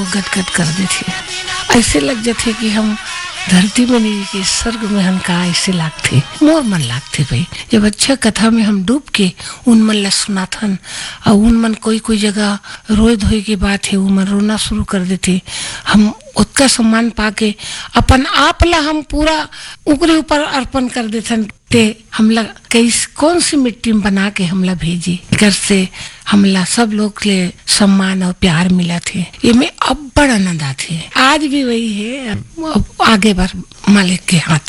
गदगद कर देते, ऐसे लग जाते कि हम धरती में नहीं कि स्वर्ग में हम का ऐसे लागते, मोर मन लागते भाई। जब अच्छा कथा में हम डूब के उन मन ला सुनाथन और उन मन कोई जगह रोए धोए की बात है, उन मन रोना शुरू कर देते। हम उसका सम्मान पाके अपन आप ला हम पूरा उनके ऊपर अर्पण कर देथन ते हमला कौन सी मिट्टी में बना के हमला भेजी घर से हमला सब लोग ले सम्मान और प्यार मिला थे। ये में अब बड़ा आनंद आते, आज भी वही है, अब आगे बढ़ मालिक के हाथ।